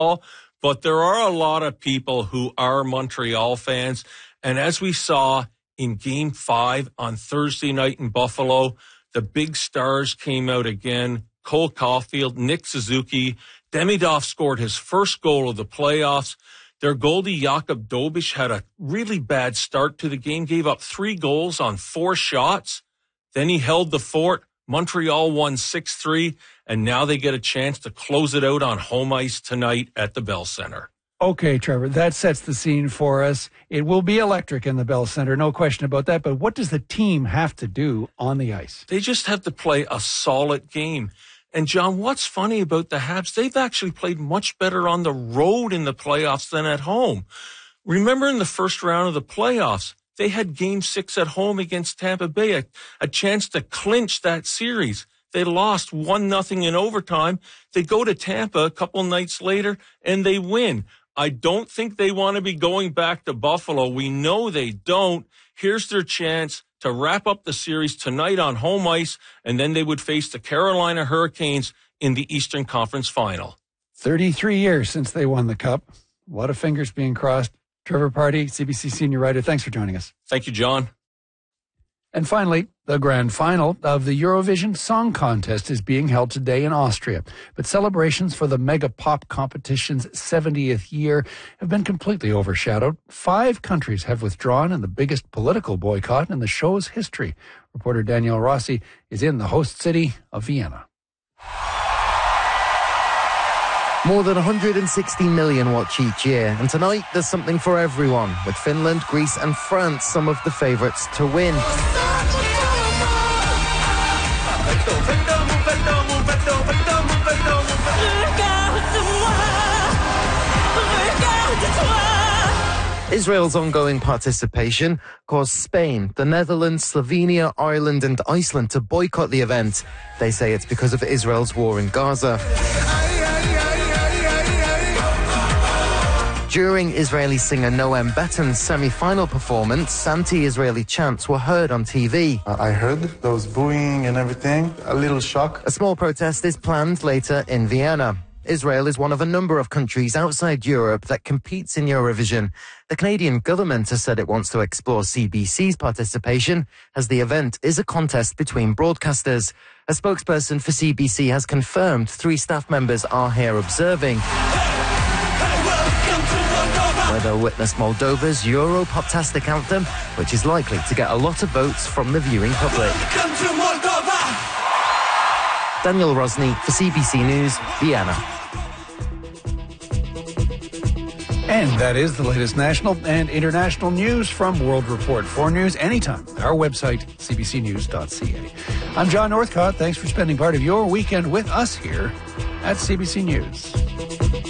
but there are a lot of people who are Montreal fans. And as we saw in Game 5 on Thursday night in Buffalo, the big stars came out again. Cole Caulfield, Nick Suzuki. Demidov scored his first goal of the playoffs. Their goalie, Jakub Dobiš, had a really bad start to the game, gave up 3 goals on 4 shots. Then he held the fort. Montreal won 6-3, and now they get a chance to close it out on home ice tonight at the Bell Center. Okay, Trevor, that sets the scene for us. It will be electric in the Bell Center, no question about that. But what does the team have to do on the ice? They just have to play a solid game. And, John, what's funny about the Habs, they've actually played much better on the road in the playoffs than at home. Remember in the first round of the playoffs, they had Game 6 at home against Tampa Bay, a chance to clinch that series. They lost 1-0 in overtime. They go to Tampa a couple nights later, and they win. I don't think they want to be going back to Buffalo. We know they don't. Here's their chance to wrap up the series tonight on home ice, and then they would face the Carolina Hurricanes in the Eastern Conference Final. 33 years since they won the Cup. A lot of fingers being crossed. Trevor Pardy, CBC senior writer, thanks for joining us. Thank you, John. And finally, the grand final of the Eurovision Song Contest is being held today in Austria. But celebrations for the mega pop competition's 70th year have been completely overshadowed. 5 countries have withdrawn in the biggest political boycott in the show's history. Reporter Danielle Rossi is in the host city of Vienna. More than 160 million watch each year, and tonight there's something for everyone, with Finland, Greece and France some of the favourites to win. Israel's ongoing participation caused Spain, the Netherlands, Slovenia, Ireland and Iceland to boycott the event. They say it's because of Israel's war in Gaza. During Israeli singer Noam Beton's semi-final performance, anti-Israeli chants were heard on TV. I heard those booing and everything, a little shock. A small protest is planned later in Vienna. Israel is one of a number of countries outside Europe that competes in Eurovision. The Canadian government has said it wants to explore CBC's participation, as the event is a contest between broadcasters. A spokesperson for CBC has confirmed 3 staff members are here observing. Where they'll witness Moldova's Euro-Poptastic anthem, which is likely to get a lot of votes from the viewing public. Daniel Rosny for CBC News, Vienna. And that is the latest national and international news from World Report. For news anytime, our website, cbcnews.ca. I'm John Northcott. Thanks for spending part of your weekend with us here at CBC News.